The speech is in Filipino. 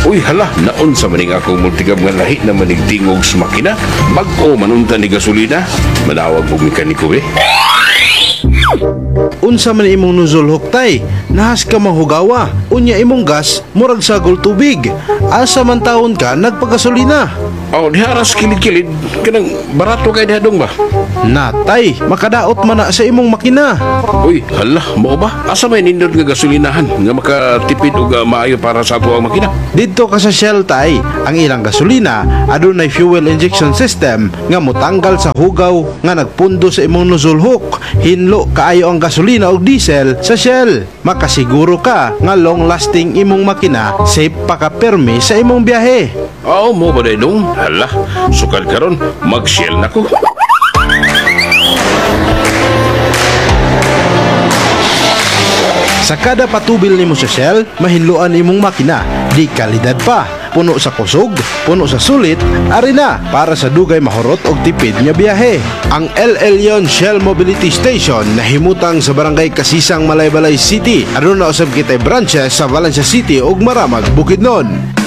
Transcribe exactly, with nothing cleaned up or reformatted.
Uy hala, naon sa maning akong multigam nga lahi na manigtingog sa makina. Bag-o manunta ni gasolina. Manawag og mekaniko eh. Unsa man imong nozzle hook tay? Nahas ka mahugawa. Unya imong gas murag sagol tubig. Asa man taon ka nagpagasolina? Oh, diharas kilid-kilid. Kanang barato kay dihadong ba? Natay, makadaot man na sa imong makina. Uy, hala, mo ba? Asa may nindot nga gasolinahan nga makatipid og uh, maayo para sa ato ang makina? Didto ka sa Shell tay, ang ilang gasolina adunay fuel injection system nga motanggal sa hugaw nga nagpundo sa imong nozzle hook. Hinlo kaayo ang gasolina ug diesel sa Shell. Makasiguro ka nga long lasting imong makina, safe pa ka permi sa imong biyahe. Oh, mo ba dong? Hala, sukad karon mag-shell na ko. Sa kada patubil nimo sa Shell, mahinluan imong makina, di kalidad pa, puno sa kusog, puno sa sulit, ari na para sa dugay mahurot og tipid nga biyahe. Ang El Elyon Shell Mobility Station nahimutang sa barangay Kasisang, Malaybalay City. Aduna usab kitay branches sa Valencia City ug Maramag, Bukidnon.